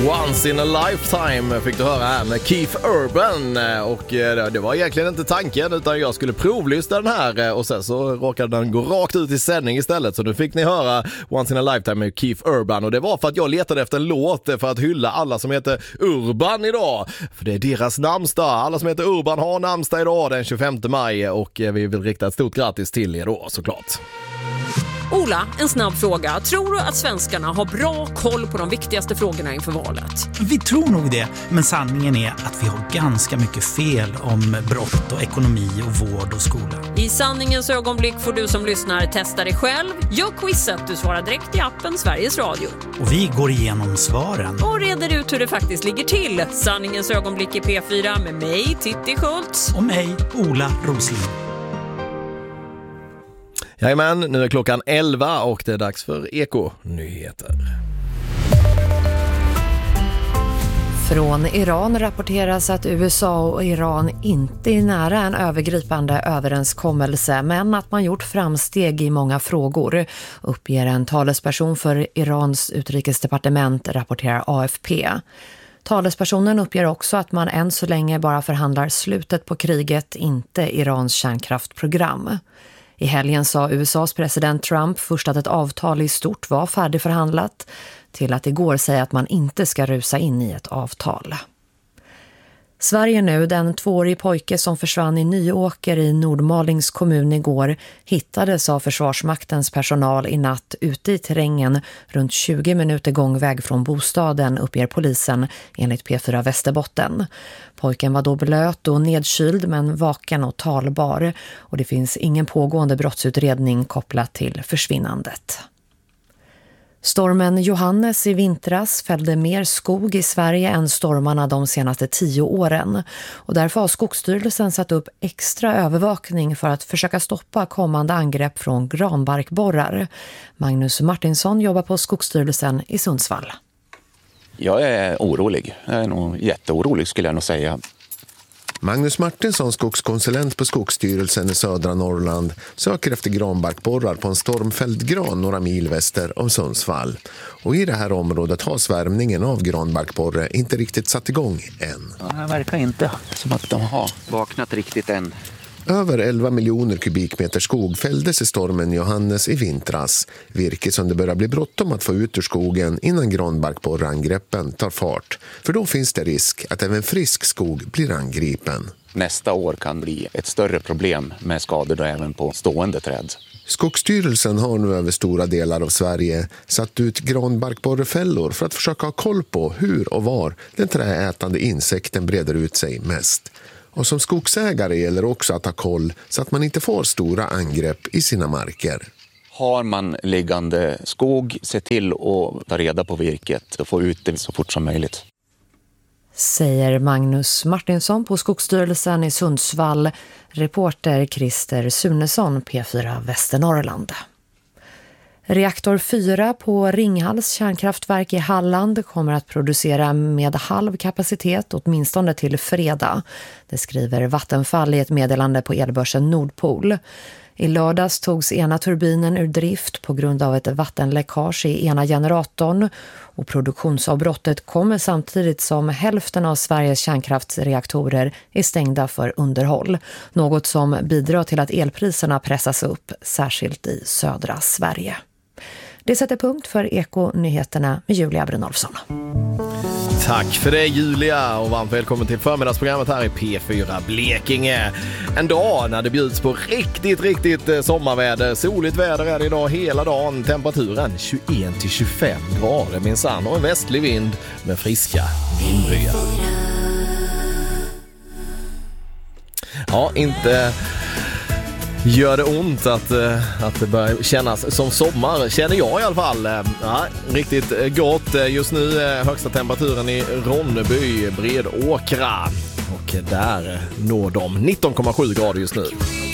Once in a lifetime fick du höra här med Keith Urban. Och det var egentligen inte tanken, utan jag skulle provlyssna den här. Och sen så råkade den gå rakt ut i sändning istället. Så nu fick ni höra Once in a lifetime med Keith Urban. Och det var för att jag letade efter en låt för att hylla alla som heter Urban idag. För det är deras namnsdag. Alla som heter Urban har namnsdag idag den 25 maj. Och vi vill rikta ett stort grattis till er då, såklart. Ola, en snabb fråga. Tror du att svenskarna har bra koll på de viktigaste frågorna inför valet? Vi tror nog det, men sanningen är att vi har ganska mycket fel om brott och ekonomi och vård och skola. I sanningens ögonblick får du som lyssnar testa dig själv. Gör quizet, du svarar direkt i appen Sveriges Radio. Och vi går igenom svaren. Och reder ut hur det faktiskt ligger till. Sanningens ögonblick i P4 med mig, Titti Schultz. Och mig, Ola Rosling. Jajamän, nu är klockan 11 och det är dags för Eko-nyheter. Från Iran rapporteras att USA och Iran inte är nära en övergripande överenskommelse, men att man gjort framsteg i många frågor, uppger en talesperson för Irans utrikesdepartement, rapporterar AFP. Talespersonen uppger också att man än så länge bara förhandlar slutet på kriget, inte Irans kärnkraftprogram. I helgen sa USAs president Trump först att ett avtal i stort var färdigförhandlat, till att igår säga att man inte ska rusa in i ett avtal. Sverige nu, den 2-årig pojke som försvann i Nyåker i Nordmalings kommun igår, hittades av Försvarsmaktens personal i natt ute i terrängen runt 20 minuter gångväg från bostaden, uppger polisen enligt P4 Västerbotten. Pojken var då blöt och nedkyld men vaken och talbar, och det finns ingen pågående brottsutredning kopplat till försvinnandet. Stormen Johannes i vintras fällde mer skog i Sverige än stormarna de senaste 10 åren. Och därför har Skogsstyrelsen satt upp extra övervakning för att försöka stoppa kommande angrepp från granbarkborrar. Magnus Martinsson jobbar på Skogsstyrelsen i Sundsvall. Jag är orolig. Jag är nog jätteorolig skulle jag nog säga. Magnus Martinsson, skogskonsulent på Skogsstyrelsen i södra Norrland, söker efter granbarkborrar på en stormfälld gran några mil väster om Sundsvall. Och i det här området har svärmningen av granbarkborre inte riktigt satt igång än. Ja, det verkar inte som att de har vaknat riktigt än. Över 11 miljoner kubikmeter skog fälldes i stormen Johannes i vintras. Virke som det börjar bli bråttom att få ut ur skogen innan granbarkborreangreppen tar fart. För då finns det risk att även frisk skog blir angripen. Nästa år kan bli ett större problem med skador då även på stående träd. Skogsstyrelsen har nu över stora delar av Sverige satt ut granbarkborrefällor för att försöka ha koll på hur och var den träätande insekten breder ut sig mest. Och som skogsägare gäller också att ha koll så att man inte får stora angrepp i sina marker. Har man liggande skog, se till att ta reda på virket och få ut det så fort som möjligt. Säger Magnus Martinsson på Skogsstyrelsen i Sundsvall, reporter Christer Sunesson, P4 Västernorrland. Reaktor 4 på Ringhals kärnkraftverk i Halland kommer att producera med halv kapacitet åtminstone till fredag. Det skriver Vattenfall i ett meddelande på elbörsen Nordpol. I lördags togs ena turbinen ur drift på grund av ett vattenläckage i ena generatorn, och produktionsavbrottet kommer samtidigt som hälften av Sveriges kärnkraftsreaktorer är stängda för underhåll. Något som bidrar till att elpriserna pressas upp, särskilt i södra Sverige. Det sätter punkt för Eko-nyheterna med Julia Brunolfsson. Tack för det Julia, och varmt välkommen till förmiddagsprogrammet här i P4 Blekinge. En dag när det bjuds på riktigt sommarväder. Soligt väder är det idag hela dagen. Temperaturen 21-25 grader minsann, och en västlig vind med friska vindbyar. Ja, inte gör det ont att det börjar kännas som sommar, känner jag i alla fall. Ja, riktigt gott. Just nu är högsta temperaturen i Ronneby, Bredåkra, och där når de 19,7 grader just nu.